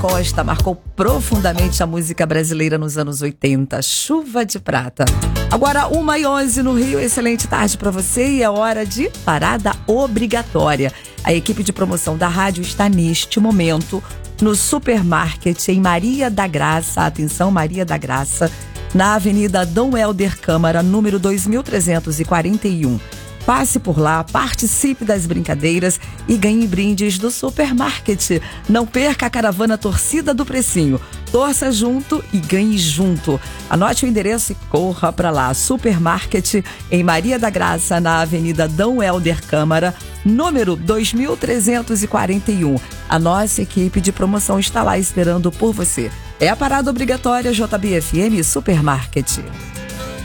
Costa marcou profundamente a música brasileira nos anos 80. Chuva de Prata. Agora 1h11 no Rio. Excelente tarde para você e é hora de parada obrigatória. A equipe de promoção da rádio está neste momento no Supermarket em Maria da Graça. Atenção, Maria da Graça, na Avenida Dom Helder Câmara, número 2341. Passe por lá, participe das brincadeiras e ganhe brindes do Supermarket. Não perca a caravana Torcida do Precinho. Torça junto e ganhe junto. Anote o endereço e corra para lá. Supermarket em Maria da Graça, na Avenida Dom Helder Câmara, número 2341. A nossa equipe de promoção está lá esperando por você. É a parada obrigatória JBFM Supermarket.